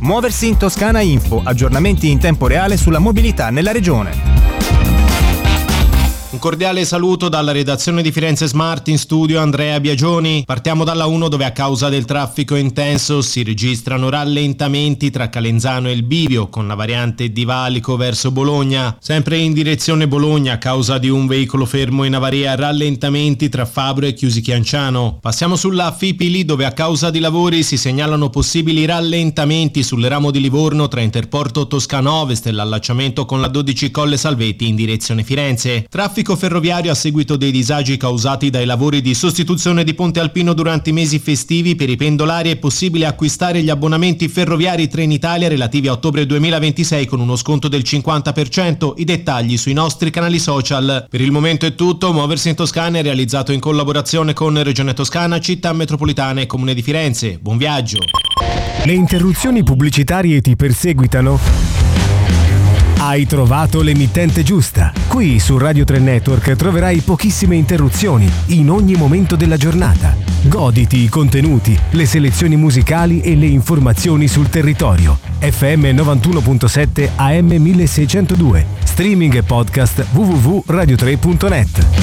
Muoversi in Toscana Info, aggiornamenti in tempo reale sulla mobilità nella regione. Un cordiale saluto dalla redazione di Firenze Smart, in studio Andrea Biagioni. Partiamo dalla 1, dove a causa del traffico intenso si registrano rallentamenti tra Calenzano e il Bivio con la variante di Valico verso Bologna. Sempre in direzione Bologna, a causa di un veicolo fermo in avaria, rallentamenti tra Fabro e Chiusi Chianciano. Passiamo sulla Fipili, dove a causa di lavori si segnalano possibili rallentamenti sul ramo di Livorno tra Interporto Toscano Ovest e l'allacciamento con la 12 Colle Salvetti in direzione Firenze. Traffico ferroviario a seguito dei disagi causati dai lavori di sostituzione di Ponte Alpino durante i mesi festivi. Per i pendolari è possibile acquistare gli abbonamenti ferroviari Trenitalia relativi a ottobre 2026 con uno sconto del 50%. I dettagli sui nostri canali social. Per il momento è tutto. Muoversi in Toscana è realizzato in collaborazione con Regione Toscana, Città Metropolitana e Comune di Firenze. Buon viaggio. Le interruzioni pubblicitarie ti perseguitano? Hai trovato l'emittente giusta. Qui su Radio 3 Network troverai pochissime interruzioni in ogni momento della giornata. Goditi i contenuti, le selezioni musicali e le informazioni sul territorio. FM 91.7 AM 1602. Streaming e podcast www.radio3.net.